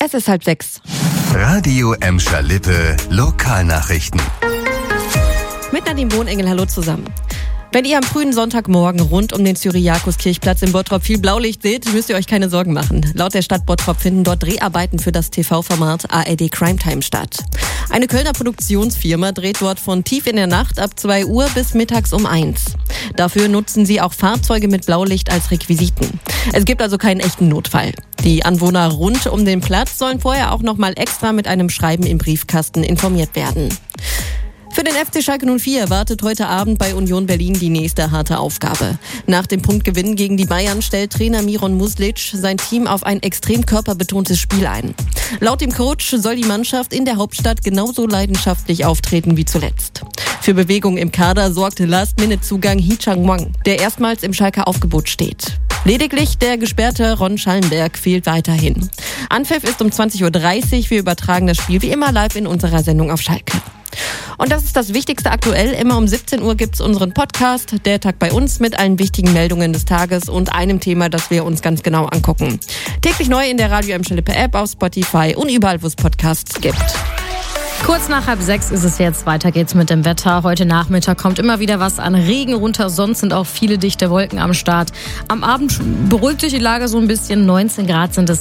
Es ist 5:30. Radio Emscher-Lippe Lokalnachrichten. Mit Nadine Bohnengel, hallo zusammen. Wenn ihr am frühen Sonntagmorgen rund um den Cyriakus-Kirchplatz in Bottrop viel Blaulicht seht, müsst ihr euch keine Sorgen machen. Laut der Stadt Bottrop finden dort Dreharbeiten für das TV-Format ARD Crime Time statt. Eine Kölner Produktionsfirma dreht dort von tief in der Nacht ab 2 Uhr bis mittags um 1. Dafür nutzen sie auch Fahrzeuge mit Blaulicht als Requisiten. Es gibt also keinen echten Notfall. Die Anwohner rund um den Platz sollen vorher auch nochmal extra mit einem Schreiben im Briefkasten informiert werden. Für den FC Schalke 04 wartet heute Abend bei Union Berlin die nächste harte Aufgabe. Nach dem Punktgewinn gegen die Bayern stellt Trainer Miron Muslic sein Team auf ein extrem körperbetontes Spiel ein. Laut dem Coach soll die Mannschaft in der Hauptstadt genauso leidenschaftlich auftreten wie zuletzt. Für Bewegung im Kader sorgt Last-Minute-Zugang Hee Chang-won, der erstmals im Schalker Aufgebot steht. Lediglich der gesperrte Ron Schallenberg fehlt weiterhin. Anpfiff ist um 20:30 Uhr. Wir übertragen das Spiel wie immer live in unserer Sendung auf Schalke. Und das ist das Wichtigste aktuell. Immer um 17 Uhr gibt's unseren Podcast, der Tag bei uns, mit allen wichtigen Meldungen des Tages und einem Thema, das wir uns ganz genau angucken. Täglich neu in der Radio Emscher-Lippe App, auf Spotify und überall, wo es Podcasts gibt. Kurz nach 5:30 ist es jetzt. Weiter geht's mit dem Wetter. Heute Nachmittag kommt immer wieder was an Regen runter. Sonst sind auch viele dichte Wolken am Start. Am Abend beruhigt sich die Lage so ein bisschen. 19 Grad sind es.